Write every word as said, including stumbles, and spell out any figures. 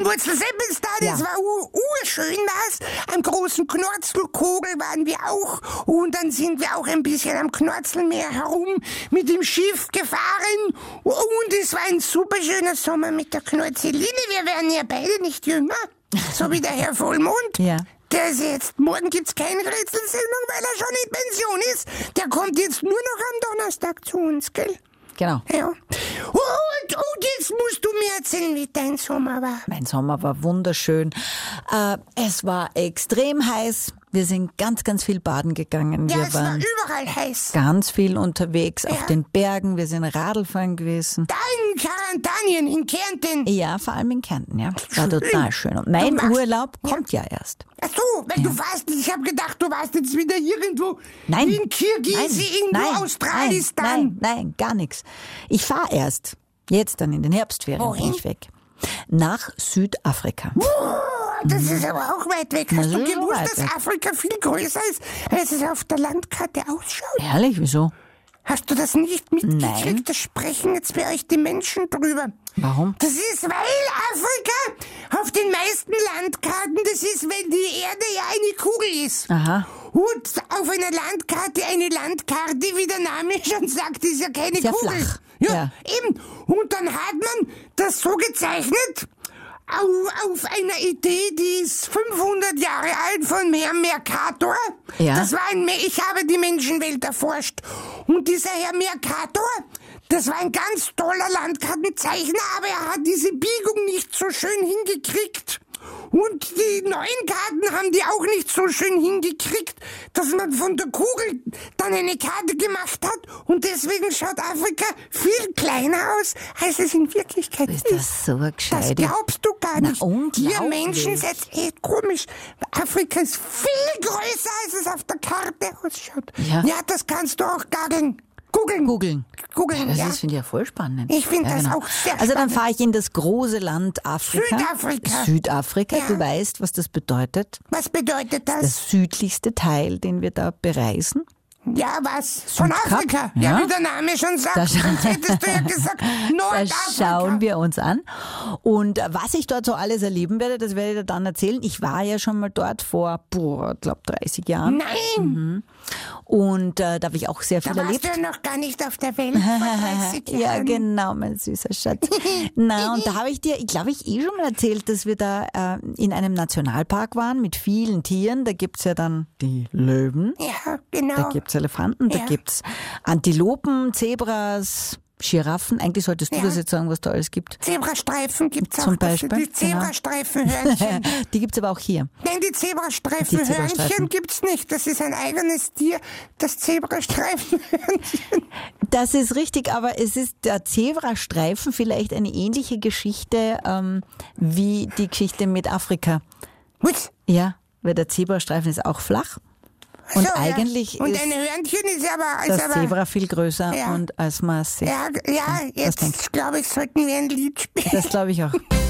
Wurzelseppelstal, das Ja. war ur- urschön, was? Am großen Knorzelkogel waren wir auch. Und dann sind wir auch ein bisschen am Knorzelmeer herum mit dem Schiff gefahren. Und es war ein super schöner Sommer mit der Knorzeline. Wir werden ja beide nicht jünger. So wie der Herr Vollmond. Ja. Der ist jetzt, morgen gibt's keine Rätselsendung, weil er schon in Pension ist. Der kommt jetzt nur noch am Donnerstag zu uns, gell? Genau. Ja. Und, und jetzt musst du mir erzählen, wie dein Sommer war. Mein Sommer war wunderschön. Äh, es war extrem heiß. Wir sind ganz, ganz viel baden gegangen. Ja, Wir es war waren überall heiß. ganz viel unterwegs Ja. auf den Bergen. Wir sind Radlfahren gewesen. Da in Karantanien, in Kärnten. Ja, vor allem in Kärnten, ja. War Schön. total schön. Und mein Du machst- Urlaub kommt ja erst. Ach so, weil du warst, ich habe gedacht, du warst jetzt wieder irgendwo Nein. in Kirgisi, irgendwo nein, Australistan. Nein, nein, nein, gar nichts. Ich fahre erst. Jetzt dann in den Herbstferien Wohin? bin ich weg. Nach Südafrika. Boah, das ist aber auch weit weg. Hast Das du ist gewusst, weit dass weg. Afrika viel größer ist, als es auf der Landkarte ausschaut? Ehrlich, wieso? Hast du das nicht mitgekriegt? Nein. Da sprechen jetzt bei euch die Menschen drüber. Warum? Das ist, weil Afrika auf den meisten Landkarten, das ist, wenn die Erde ja eine Kugel ist. Aha. Und auf einer Landkarte, eine Landkarte, wie der Name schon sagt, ist ja keine Sehr Kugel. flach. Ja, Ja. eben. Und dann hat man das so gezeichnet, auf, auf einer Idee, die ist fünfhundert Jahre alt, von Herrn Mercator. Ja. Das war ein, Me- ich habe die Menschenwelt erforscht. Und dieser Herr Mercator, das war ein ganz toller Landkartenzeichner, aber er hat diese Biegung nicht so schön hingekriegt. Und die neuen Karten haben die auch nicht so schön hingekriegt, dass man von der Kugel dann eine Karte gemacht hat. Und deswegen schaut Afrika viel kleiner aus, als es in Wirklichkeit ist. Ist das so Das gescheit? glaubst du gar Na, nicht. unglaublich. Ihr Menschen seid echt komisch. Afrika ist viel größer, als es auf der Karte ausschaut. Ja. Ja, das kannst du auch gaggeln. Googeln. Googeln. Googeln, Das ja. ist, finde ich ja voll spannend. Ich finde Ja, das genau. auch sehr Also dann spannend. fahre ich in das große Land Afrika. Südafrika. Südafrika. Ja. Du weißt, was das bedeutet. Was bedeutet das? Das südlichste Teil, den wir da bereisen. Ja, was? Von Südkap? Afrika? Ja, Ja. wie der Name schon sagt. Da Sonst scha- hättest du ja gesagt, Das Nordafrika. schauen wir uns an. Und äh, was ich dort so alles erleben werde, das werde ich dir dann erzählen. Ich war ja schon mal dort vor, boah, ich glaube dreißig Jahren. Nein, Und äh, da habe ich auch sehr viel da warst erlebt. du ja noch gar nicht auf der Welt vor dreißig Jahren. Ja, genau, mein süßer Schatz. Na, und da habe ich dir, ich glaube, ich eh schon mal erzählt, dass wir da äh, in einem Nationalpark waren mit vielen Tieren. Da gibt's ja dann die Löwen, Ja, genau. da gibt's Elefanten, da Ja. gibt's Antilopen, Zebras, Giraffen. Eigentlich solltest du Ja. das jetzt sagen, was da alles gibt. Zebrastreifen gibt's auch. Zum Das- Beispiel, Die genau. Zebrastreifenhörnchen. Die gibt's aber auch hier. Nein, die Die Zebrastreifenhörnchen Zebrastreifen. gibt's nicht. Das ist ein eigenes Tier, das Zebrastreifenhörnchen. Das ist richtig, aber es ist der Zebrastreifen vielleicht eine ähnliche Geschichte ähm, wie die Geschichte mit Afrika. Was? Ja, weil der Zebrastreifen ist auch flach. Und So, eigentlich ja. Und ist ein Hörnchen ist aber... Ist das aber Zebra viel größer Ja. und als man sich. ja, ja, denkt. jetzt glaube ich, sollten wir ein Lied spielen. Das glaube ich auch.